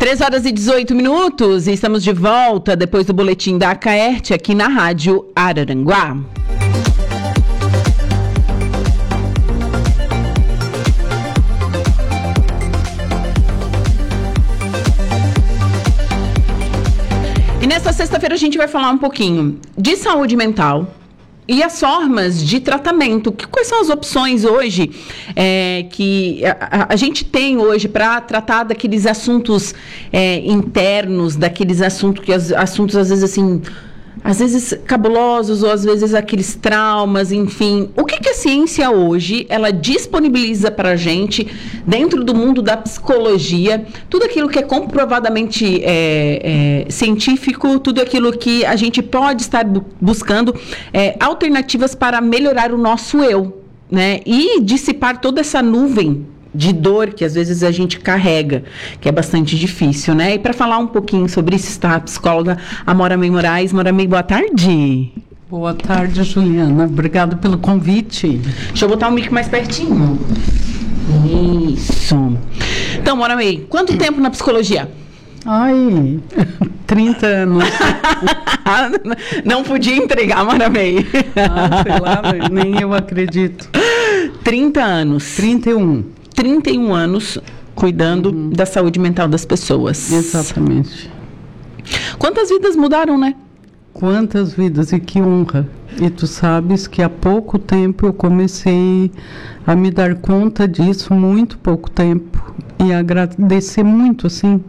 3h18 e estamos de volta depois do boletim da Acaerte aqui na Rádio Araranguá. E nesta sexta-feira a gente vai falar um pouquinho de saúde mental e as formas de tratamento. Quais são as opções hoje que a gente tem hoje para tratar daqueles assuntos internos, daqueles assuntos às vezes assim, às vezes cabulosos ou às vezes aqueles traumas, enfim. O que a ciência hoje ela disponibiliza para a gente dentro do mundo da psicologia? Tudo aquilo que é comprovadamente científico, tudo aquilo que a gente pode estar buscando alternativas para melhorar o nosso eu, né? E dissipar toda essa nuvem de dor que às vezes a gente carrega, que é bastante difícil, né? E para falar um pouquinho sobre isso está a psicóloga Amora May Moraes. Amora May, boa tarde. Boa tarde, Juliana. Obrigada pelo convite. Deixa eu botar o mic mais pertinho. Isso. Então, Amora May, quanto tempo na psicologia? 30 anos. Não podia entregar, Amora May. Sei lá, nem eu acredito. 30 anos. 31 anos cuidando da saúde mental das pessoas. Exatamente. Quantas vidas mudaram, né? Quantas vidas e que honra. E tu sabes que há pouco tempo eu comecei a me dar conta disso, muito pouco tempo. E agradecer muito, assim.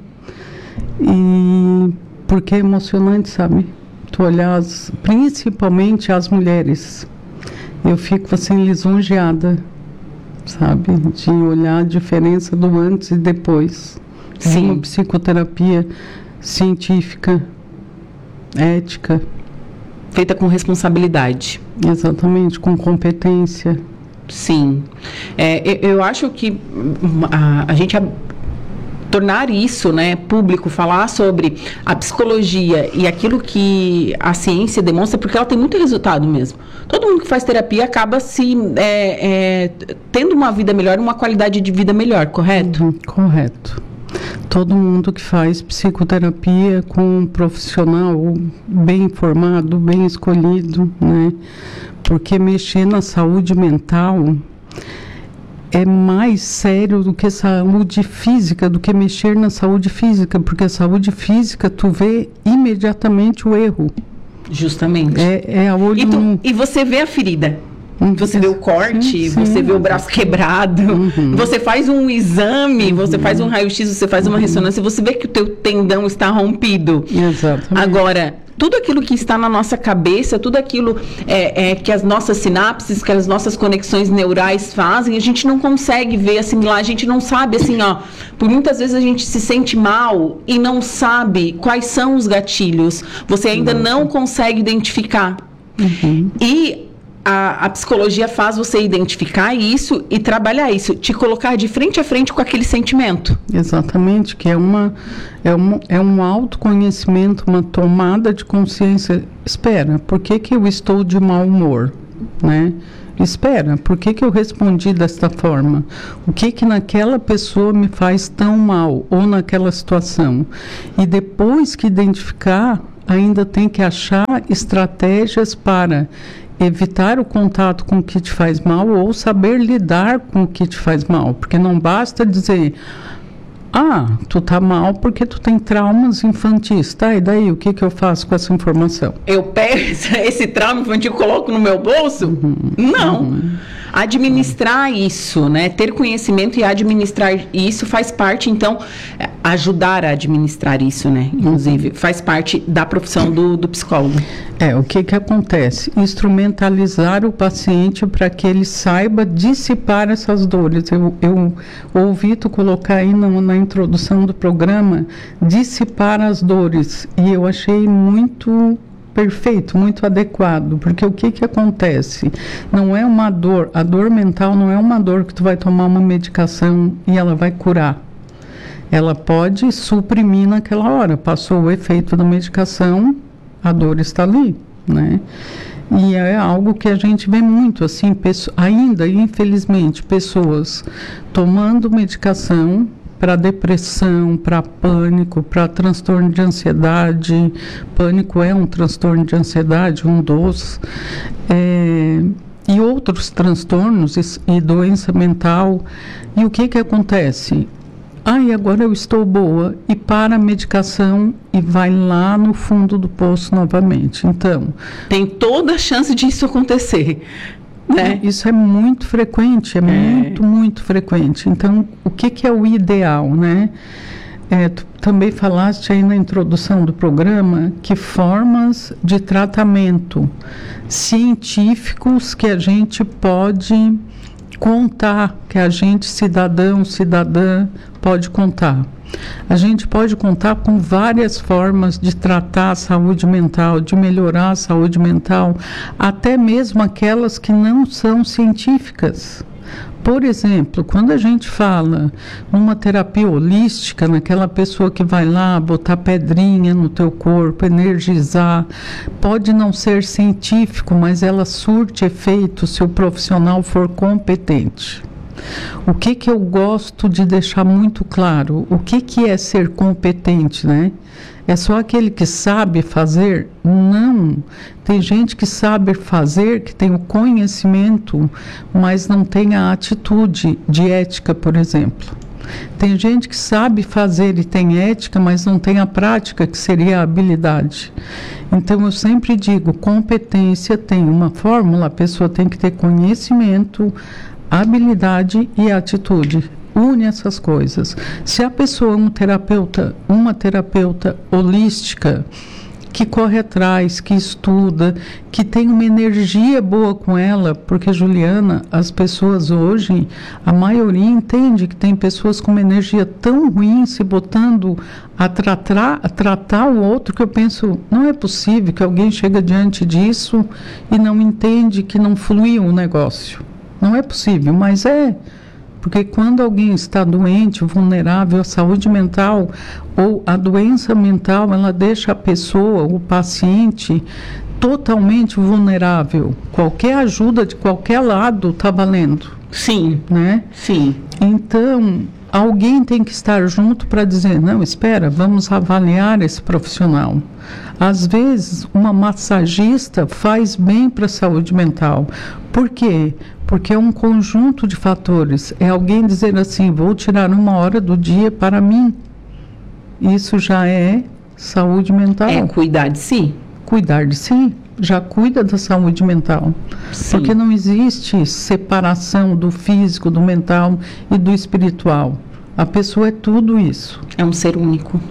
E porque é emocionante, sabe? Tu olhar, principalmente as mulheres. Eu fico assim lisonjeada, sabe? De olhar a diferença do antes e depois. Sim. Uma psicoterapia científica, ética. Feita com responsabilidade. Exatamente, com competência. Sim. Eu acho que a gente tornar isso, né, público, falar sobre a psicologia e aquilo que a ciência demonstra, porque ela tem muito resultado mesmo. Todo mundo que faz terapia acaba tendo uma vida melhor, uma qualidade de vida melhor, correto? Correto. Todo mundo que faz psicoterapia com um profissional bem informado, bem escolhido, né? Porque mexer na saúde mental é mais sério do que saúde física, do que mexer na saúde física, porque a saúde física tu vê imediatamente o erro. Justamente. É a olho nu. E você vê a ferida. Você vê o corte, sim. Você vê o braço quebrado, você faz um exame, você faz um raio-x, você faz uma ressonância, você vê que o teu tendão está rompido. Exatamente. Agora, tudo aquilo que está na nossa cabeça, tudo aquilo que as nossas sinapses, que as nossas conexões neurais fazem, a gente não consegue ver, assimilar, a gente não sabe, assim, por muitas vezes a gente se sente mal e não sabe quais são os gatilhos, você ainda não consegue identificar. E a psicologia faz você identificar isso e trabalhar isso, te colocar de frente a frente com aquele sentimento. Exatamente, que é um autoconhecimento, uma tomada de consciência. Espera, por que eu estou de mau humor, né? Espera, por que eu respondi desta forma? O que naquela pessoa me faz tão mal, ou naquela situação? E depois que identificar, ainda tem que achar estratégias para evitar o contato com o que te faz mal ou saber lidar com o que te faz mal. Porque não basta dizer, tu tá mal porque tu tem traumas infantis. Tá, e daí o que eu faço com essa informação? Eu pego esse trauma infantil e coloco no meu bolso? Não. Administrar isso, né? Ter conhecimento e administrar isso faz parte, então, ajudar a administrar isso, né? Inclusive, faz parte da profissão do psicólogo. O que acontece? Instrumentalizar o paciente para que ele saiba dissipar essas dores. Eu ouvi tu colocar aí na introdução do programa, dissipar as dores, e eu achei muito perfeito, muito adequado, porque o que acontece? Não é uma dor, a dor mental não é uma dor que tu vai tomar uma medicação e ela vai curar. Ela pode suprimir naquela hora, passou o efeito da medicação, a dor está ali, né? E é algo que a gente vê muito, assim, ainda, infelizmente, pessoas tomando medicação para depressão, para pânico, para transtorno de ansiedade. Pânico é um transtorno de ansiedade, um dos. E outros transtornos e doença mental. E o que acontece? Agora eu estou boa, e para a medicação e vai lá no fundo do poço novamente. Então, tem toda a chance disso acontecer, né? Isso é muito frequente, muito frequente. Então, o que é o ideal, né? Tu também falaste aí na introdução do programa que formas de tratamento científicos que a gente pode contar, que a gente, cidadão, cidadã, pode contar. A gente pode contar com várias formas de tratar a saúde mental, de melhorar a saúde mental, até mesmo aquelas que não são científicas. Por exemplo, quando a gente fala numa terapia holística, naquela pessoa que vai lá botar pedrinha no teu corpo, energizar, pode não ser científico, mas ela surte efeito se o profissional for competente. O que eu gosto de deixar muito claro? O que é ser competente, né? É só aquele que sabe fazer? Não. Tem gente que sabe fazer, que tem o conhecimento, mas não tem a atitude de ética, por exemplo. Tem gente que sabe fazer e tem ética, mas não tem a prática, que seria a habilidade. Então, eu sempre digo, competência tem uma fórmula, a pessoa tem que ter conhecimento, habilidade e atitude. Une essas coisas. Se a pessoa é uma terapeuta holística, que corre atrás, que estuda, que tem uma energia boa com ela, porque, Juliana, as pessoas hoje, a maioria entende que tem pessoas com uma energia tão ruim se botando a tratar o outro, que eu penso, não é possível que alguém chegue diante disso e não entende que não flui o negócio. Não é possível, mas é. Porque quando alguém está doente, vulnerável à saúde mental ou a doença mental, ela deixa a pessoa, o paciente, totalmente vulnerável. Qualquer ajuda de qualquer lado está valendo. Sim. Né? Sim. Então, alguém tem que estar junto para dizer, não, espera, vamos avaliar esse profissional. Às vezes, uma massagista faz bem para a saúde mental. Por quê? Porque é um conjunto de fatores. É alguém dizer assim, vou tirar 1 hora do dia para mim. Isso já é saúde mental. É cuidar de si. Cuidar de si. Já cuida da saúde mental. Sim. Porque não existe separação do físico, do mental e do espiritual. A pessoa é tudo isso. É um ser único.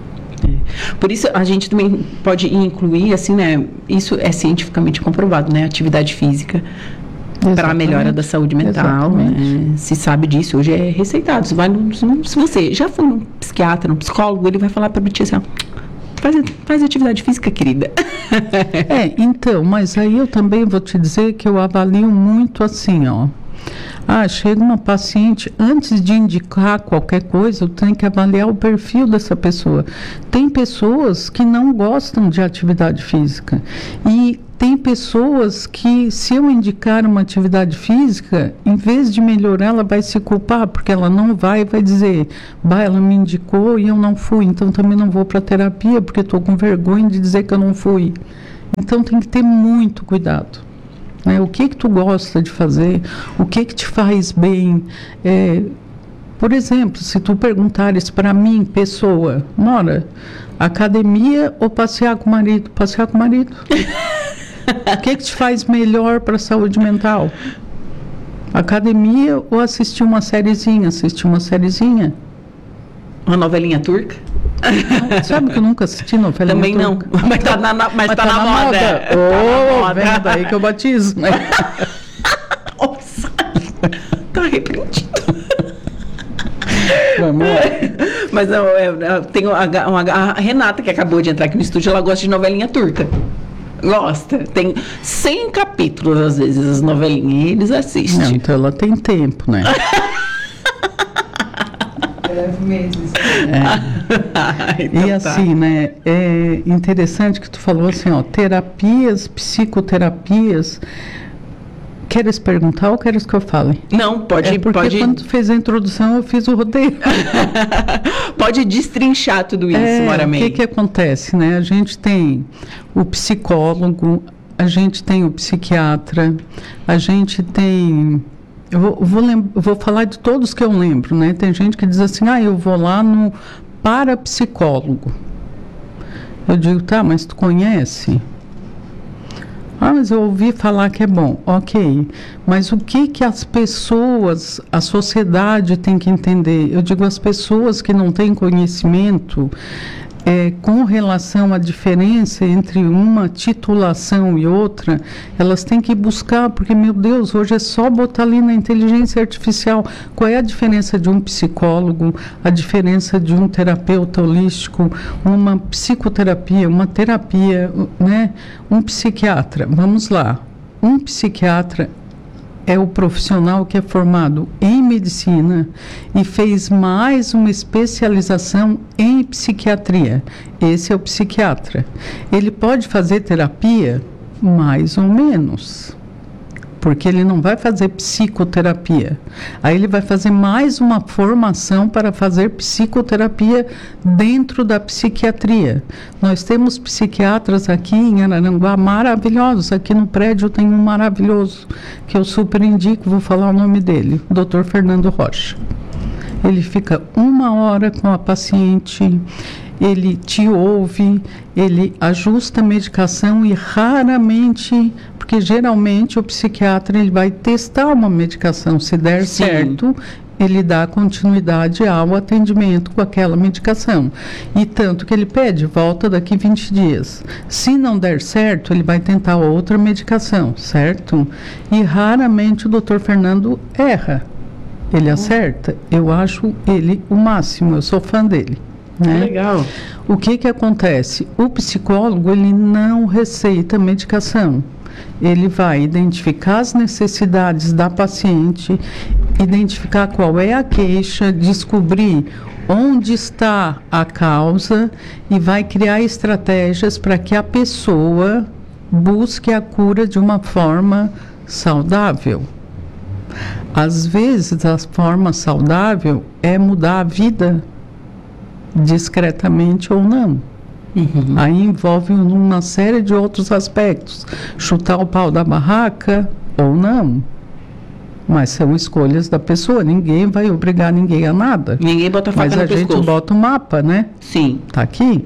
Por isso, a gente também pode incluir, assim, né? Isso é cientificamente comprovado, né? Atividade física para a melhora da saúde mental. Né? Se sabe disso, hoje é receitado. Se você já foi num psiquiatra, num psicólogo, ele vai falar para ti assim, faz atividade física, querida. Então, mas aí eu também vou te dizer que eu avalio muito assim, ó. Chega uma paciente, antes de indicar qualquer coisa, eu tenho que avaliar o perfil dessa pessoa. Tem pessoas que não gostam de atividade física e tem pessoas que, se eu indicar uma atividade física, em vez de melhorar, ela vai se culpar, porque ela não vai dizer, ela me indicou e eu não fui, então também não vou para terapia, porque estou com vergonha de dizer que eu não fui. Então tem que ter muito cuidado. O que tu gosta de fazer, o que te faz bem. Por exemplo, se tu perguntares para mim, pessoa, Nora, academia ou passear com o marido? Passear com o marido. O que te faz melhor para a saúde mental? Academia ou assistir uma sériezinha? Assistir uma sériezinha. Uma novelinha turca? Sabe que eu nunca assisti novelinha Também turca? não, mas tá na moda. Tá na moda. Vem daí que eu batizo, né? Nossa, tá arrependido. Vamos lá. Mas eu tenho a Renata, que acabou de entrar aqui no estúdio, ela gosta de novelinha turca. Gosta. Tem 100 capítulos, às vezes, as novelinhas, e eles assistem. Não, então ela tem tempo, né? Meses. Então, e assim, né, é interessante que tu falou assim, ó, terapias, psicoterapias, Queres perguntar ou queres que eu fale? Não, pode... Porque quando tu fez a introdução, eu fiz o roteiro. Pode destrinchar tudo isso, Mora May. O que acontece, né? A gente tem o psicólogo, a gente tem o psiquiatra, a gente tem... Eu vou falar de todos que eu lembro, né? Tem gente que diz assim, eu vou lá no parapsicólogo. Eu digo, tá, mas tu conhece? Mas eu ouvi falar que é bom. Ok, mas o que as pessoas, a sociedade tem que entender? Eu digo, as pessoas que não têm conhecimento com relação à diferença entre uma titulação e outra, elas têm que buscar, porque, meu Deus, hoje é só botar ali na inteligência artificial qual é a diferença de um psicólogo, a diferença de um terapeuta holístico, uma psicoterapia, uma terapia, né? Um psiquiatra. Vamos lá. Um psiquiatra é o profissional que é formado em medicina e fez mais uma especialização em psiquiatria. Esse é o psiquiatra. Ele pode fazer terapia? Mais ou menos. Porque ele não vai fazer psicoterapia. Aí ele vai fazer mais uma formação para fazer psicoterapia dentro da psiquiatria. Nós temos psiquiatras aqui em Araranguá maravilhosos. Aqui no prédio tem um maravilhoso, que eu super indico, vou falar o nome dele, Dr. Fernando Rocha. Ele fica 1 hora com a paciente, ele te ouve, ele ajusta a medicação e raramente, porque geralmente o psiquiatra ele vai testar uma medicação, se der certo, ele dá continuidade ao atendimento com aquela medicação. E tanto que ele pede, volta daqui 20 dias. Se não der certo, ele vai tentar outra medicação, certo? E raramente o Dr. Fernando erra. Ele acerta. Eu acho ele o máximo, eu sou fã dele. Né? Legal. O que acontece? O psicólogo, ele não receita medicação. Ele vai identificar as necessidades da paciente, identificar qual é a queixa, descobrir onde está a causa e vai criar estratégias para que a pessoa busque a cura de uma forma saudável. Às vezes, a forma saudável é mudar a vida, discretamente ou não. Uhum. Aí envolve uma série de outros aspectos. Chutar o pau da barraca ou não. Mas são escolhas da pessoa. Ninguém vai obrigar ninguém a nada. Ninguém bota a faca no pescoço. Mas a gente bota o mapa, né? Sim. Tá aqui.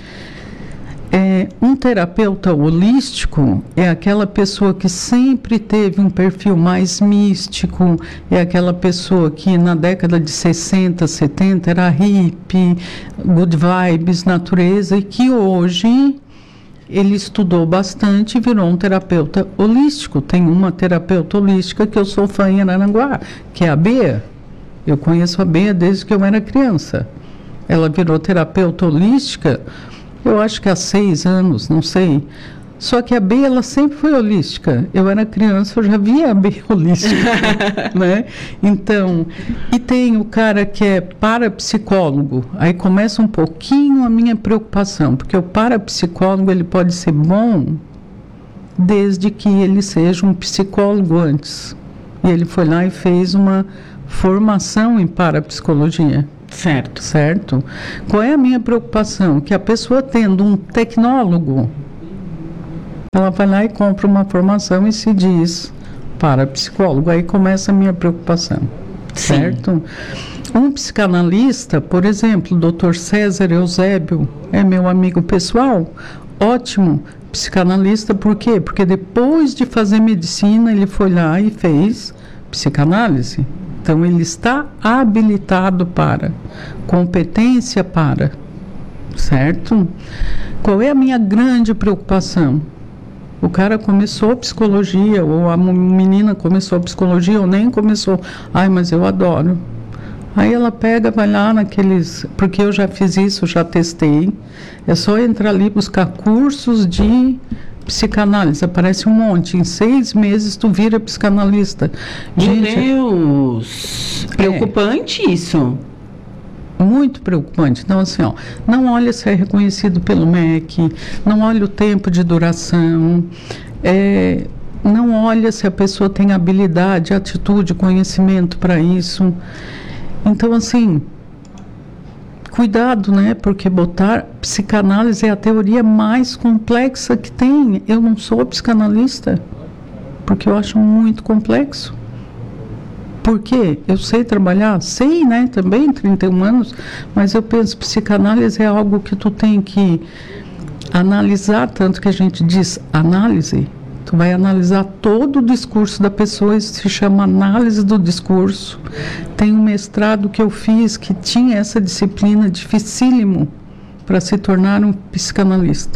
Um terapeuta holístico é aquela pessoa que sempre teve um perfil mais místico, é aquela pessoa que na década de 60, 70 era hippie, good vibes, natureza, e que hoje ele estudou bastante e virou um terapeuta holístico. Tem uma terapeuta holística que eu sou fã em Araranguá, que é a Bea. Eu conheço a Bea desde que eu era criança. Ela virou terapeuta holística, eu acho que há 6 anos, não sei. Só que a Bea, ela sempre foi holística. Eu era criança, eu já via a Bea holística, né? Então, e tem o cara que é parapsicólogo. Aí começa um pouquinho a minha preocupação, porque o parapsicólogo, ele pode ser bom desde que ele seja um psicólogo antes. E ele foi lá e fez uma formação em parapsicologia. Certo. Certo? Qual é a minha preocupação? Que a pessoa tendo um tecnólogo, ela vai lá e compra uma formação e se diz parapsicólogo. Aí começa a minha preocupação. Sim. Certo? Um psicanalista, por exemplo, o Dr. César Eusébio, é meu amigo pessoal, ótimo psicanalista. Por quê? Porque depois de fazer medicina, ele foi lá e fez psicanálise. Então, ele está habilitado para, competência para, certo? Qual é a minha grande preocupação? O cara começou psicologia, ou a menina começou psicologia, ou nem começou. Ai, mas eu adoro. Aí ela pega, vai lá naqueles... Porque eu já fiz isso, já testei. É só entrar ali e buscar cursos de psicanálise, aparece um monte. Em 6 meses tu vira psicanalista. Meu Deus! Preocupante isso. Muito preocupante. Então, assim, ó, não olha se é reconhecido pelo MEC, não olha o tempo de duração. não olha se a pessoa tem habilidade, atitude, conhecimento para isso. Então, assim, cuidado, né? Porque botar psicanálise é a teoria mais complexa que tem. Eu não sou psicanalista, porque eu acho muito complexo. Por quê? Eu sei trabalhar? Sei, né? Também, 31 anos, mas eu penso, psicanálise é algo que tu tem que analisar, tanto que a gente diz análise. Tu vai analisar todo o discurso da pessoa, isso se chama análise do discurso. Tem um mestrado que eu fiz que tinha essa disciplina dificílimo para se tornar um psicanalista.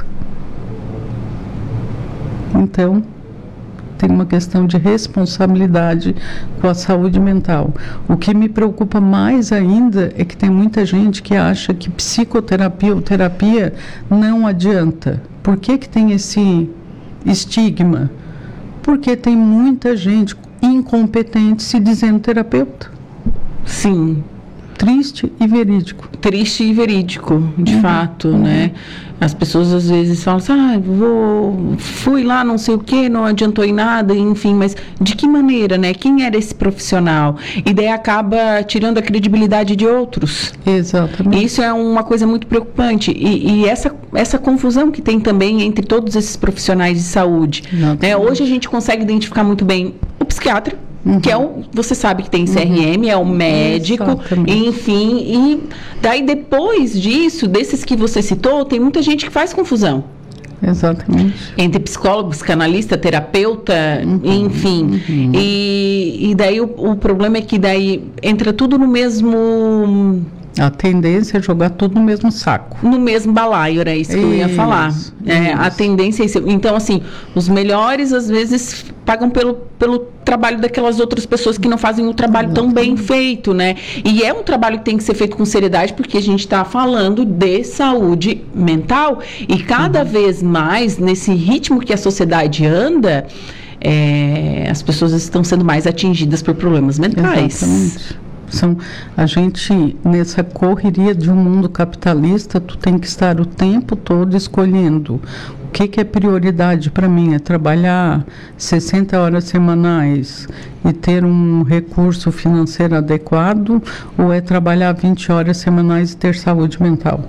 Então, tem uma questão de responsabilidade com a saúde mental. O que me preocupa mais ainda é que tem muita gente que acha que psicoterapia ou terapia não adianta. Por que que tem esse estigma? Porque tem muita gente incompetente se dizendo terapeuta. Sim. Triste e verídico. Triste e verídico, de fato, né? As pessoas às vezes falam assim, fui lá, não sei o que, não adiantou em nada, enfim, mas de que maneira, né? Quem era esse profissional? E daí acaba tirando a credibilidade de outros. Exatamente. Isso é uma coisa muito preocupante. E essa confusão que tem também entre todos esses profissionais de saúde. Né? Hoje a gente consegue identificar muito bem o psiquiatra, que é você sabe que tem CRM, é o médico, enfim, e daí depois disso, desses que você citou, tem muita gente que faz confusão. Exatamente. Entre psicólogo, psicanalista, terapeuta, enfim. E daí o problema é que daí entra tudo no mesmo... A tendência é jogar tudo no mesmo saco. No mesmo balaio, era isso que eu ia falar. A tendência é isso. Então, assim, os melhores, às vezes, pagam pelo trabalho daquelas outras pessoas que não fazem o trabalho tão bem feito, né? E é um trabalho que tem que ser feito com seriedade, porque a gente está falando de saúde mental. E cada vez mais, nesse ritmo que a sociedade anda, as pessoas estão sendo mais atingidas por problemas mentais. Exatamente. A gente, nessa correria de um mundo capitalista, tu tem que estar o tempo todo escolhendo o que é prioridade para mim. É trabalhar 60 horas semanais e ter um recurso financeiro adequado, ou é trabalhar 20 horas semanais e ter saúde mental?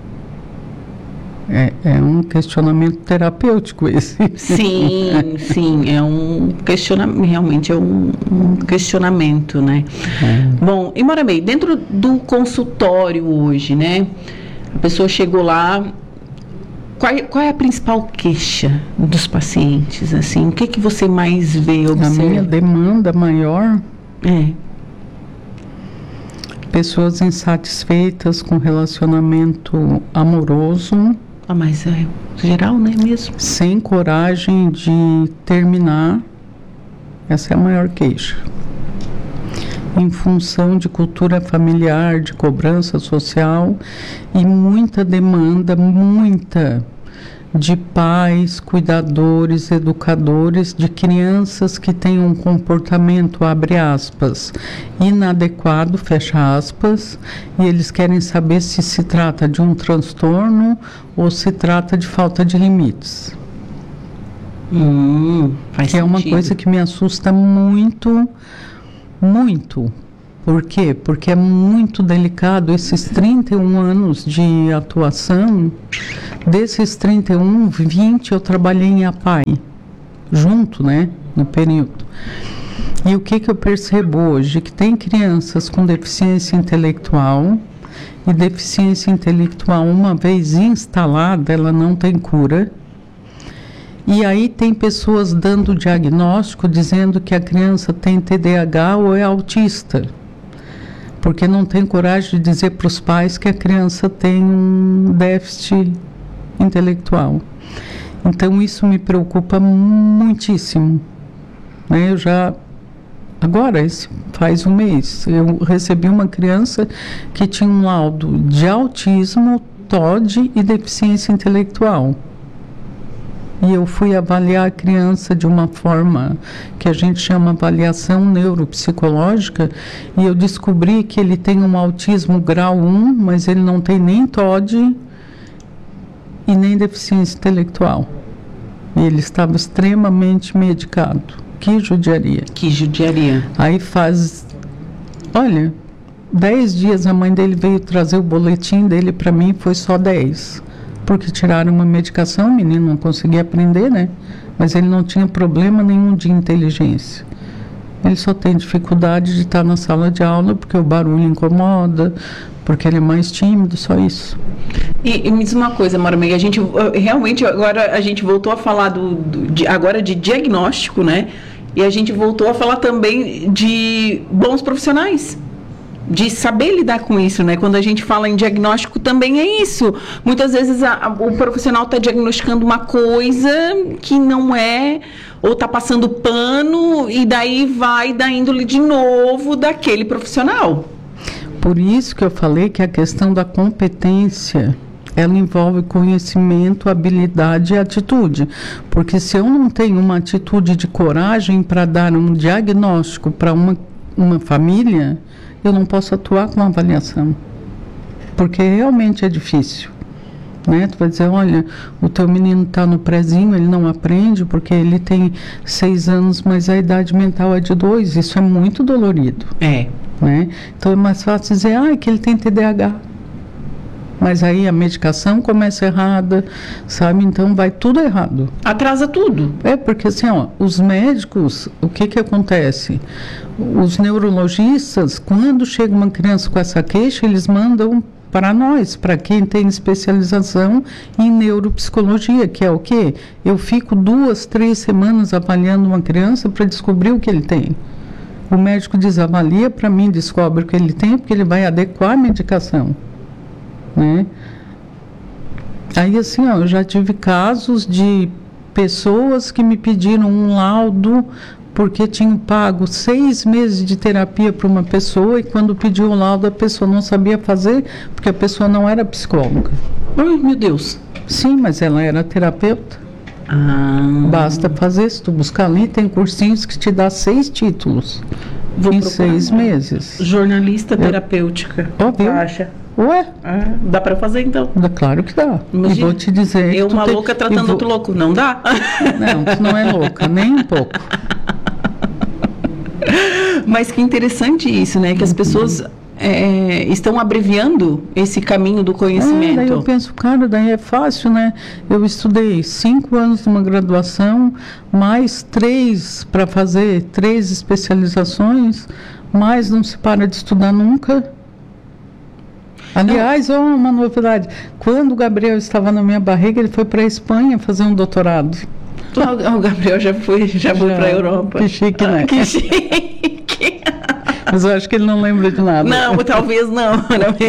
É um questionamento terapêutico esse. Sim, é um questionamento, realmente é um questionamento, né? Bom, e Moramei, dentro do consultório hoje, né? A pessoa chegou lá, qual é a principal queixa dos pacientes, assim? O que você mais vê, observa? A minha demanda maior pessoas insatisfeitas com relacionamento amoroso. Mas é geral, né, mesmo? Sem coragem de terminar, essa é a maior queixa. Em função de cultura familiar, de cobrança social e muita demanda, de pais, cuidadores, educadores, de crianças que têm um comportamento, abre aspas, inadequado, fecha aspas, e eles querem saber se se trata de um transtorno ou se trata de falta de limites. Faz que é uma sentido. coisa que me assusta muito, muito. Por quê? Porque é muito delicado esses 31 anos de atuação. Desses 31, 20 eu trabalhei em APAE, junto, né, no período. E o que eu percebo hoje? Que tem crianças com deficiência intelectual, e deficiência intelectual, uma vez instalada, ela não tem cura. E aí tem pessoas dando diagnóstico, dizendo que a criança tem TDAH ou é autista, porque não tem coragem de dizer para os pais que a criança tem um déficit intelectual. Então isso me preocupa muitíssimo, né? Agora, faz um mês, eu recebi uma criança que tinha um laudo de autismo, TOD e deficiência intelectual. E eu fui avaliar a criança de uma forma que a gente chama avaliação neuropsicológica, e eu descobri que ele tem um autismo grau 1, mas ele não tem nem TOD e nem deficiência intelectual. E ele estava extremamente medicado. Que judiaria. Que judiaria. Aí olha, 10 dias a mãe dele veio trazer o boletim dele para mim, foi só 10. Porque tiraram uma medicação, o menino não conseguia aprender, né? Mas ele não tinha problema nenhum de inteligência. Ele só tem dificuldade de estar na sala de aula porque o barulho incomoda, porque ele é mais tímido, só isso. E me diz uma coisa, Maura Amiga, a gente realmente agora a gente voltou a falar agora de diagnóstico, né? E a gente voltou a falar também de bons profissionais, de saber lidar com isso, né? Quando a gente fala em diagnóstico, também é isso. Muitas vezes o profissional está diagnosticando uma coisa que não é, ou está passando pano, e daí vai da índole de novo daquele profissional. Por isso que eu falei que a questão da competência, ela envolve conhecimento, habilidade e atitude. Porque se eu não tenho uma atitude de coragem para dar um diagnóstico para uma família, eu não posso atuar com avaliação. Porque realmente é difícil. Né? Tu vai dizer, olha, o teu menino está no prézinho, ele não aprende porque ele tem 6 anos, mas a idade mental é de 2. Isso é muito dolorido. É. Né? Então é mais fácil dizer, que ele tem TDAH. Mas aí a medicação começa errada, sabe? Então vai tudo errado. Atrasa tudo. É, porque assim, os médicos, o que acontece? Os neurologistas, quando chega uma criança com essa queixa, eles mandam para nós, para quem tem especialização em neuropsicologia, que é o quê? Eu fico 2, 3 semanas avaliando uma criança para descobrir o que ele tem. O médico desavalia para mim, descobre o que ele tem, porque ele vai adequar a medicação. Né? Aí assim, eu já tive casos de pessoas que me pediram um laudo porque tinham pago 6 meses de terapia para uma pessoa e quando pediu o laudo a pessoa não sabia fazer porque a pessoa não era psicóloga. Ai, meu Deus. Sim, mas ela era terapeuta. Basta fazer, se tu buscar ali, tem cursinhos que te dá 6 títulos em 6 meses. Jornalista terapêutica. Viu? Acha? Ué? Dá para fazer então? Claro que dá. Imagina, e vou te dizer. Eu, uma louca tratando outro louco. Não dá? Não, tu não é louca, nem um pouco. Mas que interessante isso, né? Que as pessoas estão abreviando esse caminho do conhecimento. Daí eu penso, cara, daí é fácil, né? Eu estudei 5 anos numa graduação, mais 3 para fazer 3 especializações, mas não se para de estudar nunca. Aliás, uma novidade. Quando o Gabriel estava na minha barriga, ele foi para a Espanha fazer um doutorado. O Gabriel já foi para a Europa. Que chique, né? Que chique. Mas eu acho que ele não lembra de nada. Não, talvez não.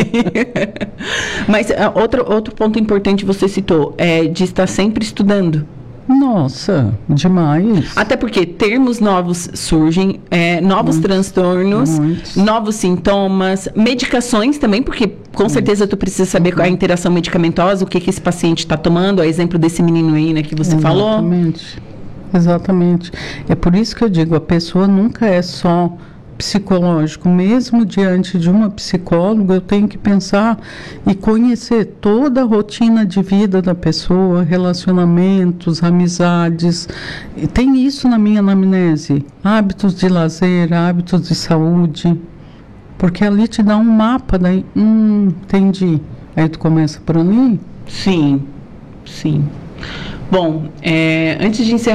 Mas outro ponto importante você citou é de estar sempre estudando. Nossa, demais. Até porque termos novos surgem, novos transtornos, novos sintomas, medicações também, porque com certeza tu precisa saber a interação medicamentosa, o que esse paciente está tomando, a exemplo desse menino aí, né, que você falou. Exatamente. É por isso que eu digo, a pessoa nunca é só psicológico, mesmo diante de uma psicóloga, eu tenho que pensar e conhecer toda a rotina de vida da pessoa, relacionamentos, amizades. E tem isso na minha anamnese, hábitos de lazer, hábitos de saúde, porque ali te dá um mapa, daí, entendi. Aí tu começa por ali? Sim. Bom, antes de encerrar